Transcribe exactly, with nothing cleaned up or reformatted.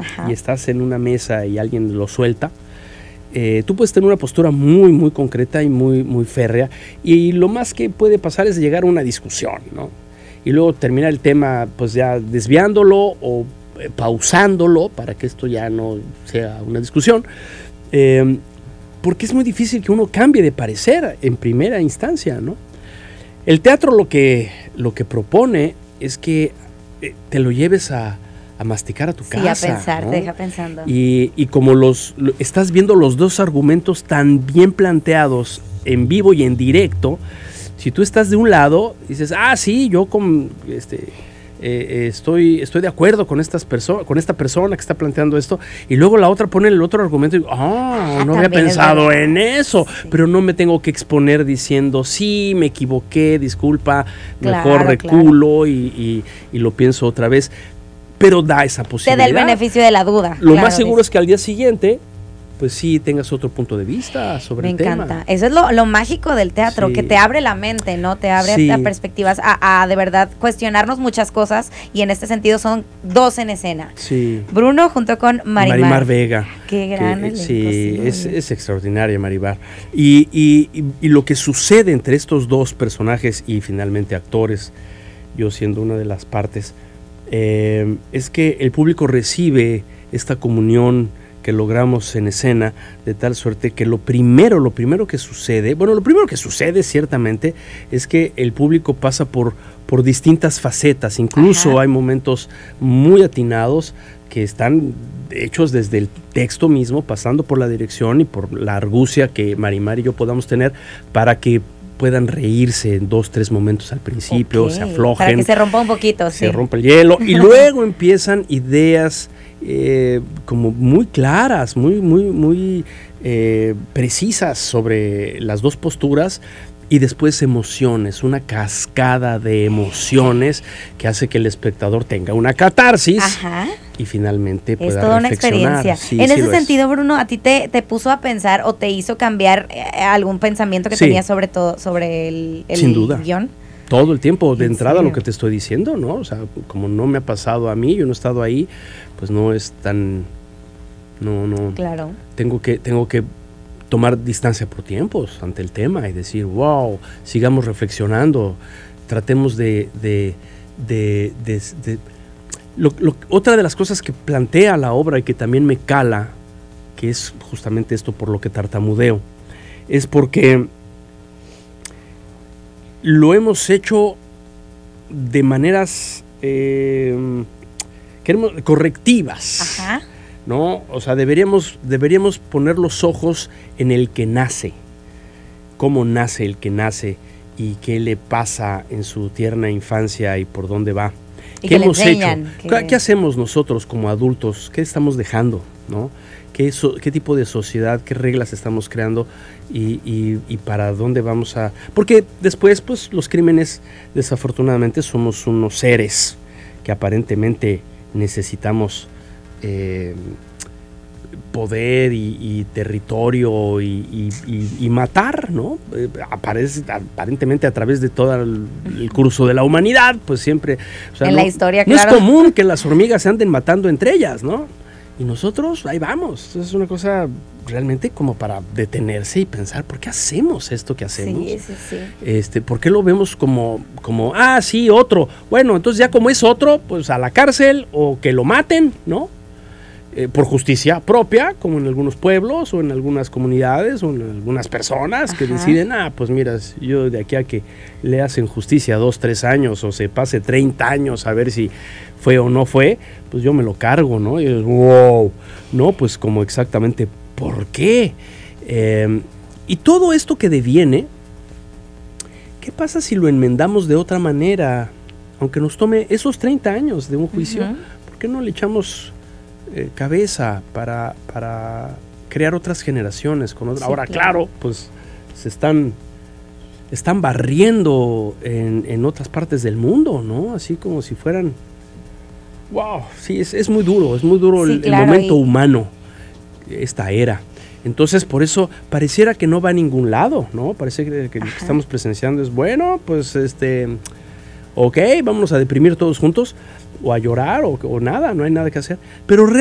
Ajá. y estás en una mesa y alguien lo suelta, eh, tú puedes tener una postura muy, muy concreta y muy, muy férrea, y lo más que puede pasar es llegar a una discusión, ¿no? Y luego terminar el tema pues ya desviándolo o eh, pausándolo para que esto ya no sea una discusión, eh, porque es muy difícil que uno cambie de parecer en primera instancia, ¿no? El teatro lo que, lo que propone es que eh, te lo lleves a, a masticar a tu sí, casa. Sí, a pensar, ¿no? te deja pensando. Y, y como los lo, estás viendo los dos argumentos tan bien planteados en vivo y en directo, si tú estás de un lado, dices, ah, sí, yo con, este, eh, estoy, estoy de acuerdo con, estas perso- con esta persona que está planteando esto, y luego la otra pone el otro argumento y digo, ah, Ah, no había también es pensado verdad. en eso, Sí. pero no me tengo que exponer diciendo, sí, me equivoqué, disculpa, mejor Claro, reculo claro. y, y, y lo pienso otra vez, pero da esa Te posibilidad. da el beneficio de la duda. Lo claro, más seguro de es que al día siguiente, pues sí, tengas otro punto de vista sobre Me el tema. encanta. Eso es lo, lo mágico del teatro, Sí. que te abre la mente, ¿no? Te abre Sí. a perspectivas, a, a de verdad cuestionarnos muchas cosas, y en este sentido son dos en escena. Sí. Bruno junto con Marimar. Marimar Vega. Qué gran que, elenco, sí, sí. es, es extraordinaria Marimar. Y, y, y, y lo que sucede entre estos dos personajes y finalmente actores, yo siendo una de las partes, eh, es que el público recibe esta comunión que logramos en escena, de tal suerte que lo primero, lo primero que sucede, bueno, lo primero que sucede ciertamente es que el público pasa por, por distintas facetas, incluso Ajá. hay momentos muy atinados que están hechos desde el texto mismo, pasando por la dirección y por la argucia que Marimar y yo podamos tener para que puedan reírse en dos, tres momentos al principio, Okay. se aflojen. Para que se rompa un poquito, Se sí. rompa el hielo y luego empiezan ideas eh, como muy claras, muy, muy, muy eh, precisas sobre las dos posturas, y después emociones, una cascada de emociones que hace que el espectador tenga una catarsis. Ajá. Y finalmente pueda Es toda una reflexionar. experiencia. Sí, en sí ese lo es. sentido, Bruno, ¿a ti te, te puso a pensar o te hizo cambiar eh, algún pensamiento que Sí. tenías sobre todo, sobre el, el Sin duda. guión? Todo el tiempo, de ¿En entrada, serio? lo que te estoy diciendo, ¿no? O sea, como no me ha pasado a mí, yo no he estado ahí, pues no es tan... No, no. Claro. Tengo que, tengo que tomar distancia por tiempos ante el tema y decir, wow, sigamos reflexionando, tratemos de... de, de, de, de lo, lo, otra de las cosas que plantea la obra y que también me cala, que es justamente esto por lo que tartamudeo, es porque lo hemos hecho de maneras eh, queremos, correctivas. Ajá. ¿No? O sea, deberíamos, deberíamos poner los ojos en el que nace, cómo nace el que nace y qué le pasa en su tierna infancia y por dónde va. Y ¿Qué que le hemos enseñan, hecho? que- ¿Qué hacemos nosotros como adultos? ¿Qué estamos dejando? ¿No? ¿Qué, so, qué tipo de sociedad, qué reglas estamos creando y, y, y para dónde vamos a...? Porque después, pues, los crímenes, desafortunadamente, somos unos seres que aparentemente necesitamos eh, poder y, y territorio y, y, y, y matar, ¿no? Eh, aparece, aparentemente a través de todo el, el curso de la humanidad, pues siempre... O sea, en no, la historia, no claro. es común que las hormigas se anden matando entre ellas, ¿no? Y nosotros, ahí vamos. Es una cosa realmente como para detenerse y pensar, ¿por qué hacemos esto que hacemos? Sí, sí, sí. Este, ¿por qué lo vemos como, como, ah, sí, otro? Bueno, entonces ya como es otro, pues a la cárcel o que lo maten, ¿no? Eh, por justicia propia, como en algunos pueblos o en algunas comunidades o en algunas personas. Ajá. Que deciden, ah, pues mira, yo de aquí a que le hacen justicia dos, tres años o se pase treinta años a ver si fue o no fue, pues yo me lo cargo, ¿no? Y es, wow, no, pues como exactamente, ¿por qué? Eh, y todo esto que deviene, ¿qué pasa si lo enmendamos de otra manera? Aunque nos tome esos treinta años de un juicio, uh-huh. ¿por qué no le echamos eh, cabeza para, para crear otras generaciones? Con otra? Sí, ahora, claro. claro, pues se están, están barriendo en, en otras partes del mundo, ¿no? Así como si fueran... Wow, sí, es, es muy duro, es muy duro sí, el, claro, el momento y... humano, esta era. Entonces, por eso pareciera que no va a ningún lado, ¿no? Parece que, que lo que estamos presenciando es, bueno, pues, este, ok, vámonos a deprimir todos juntos, o a llorar, o, o nada, no hay nada que hacer. Pero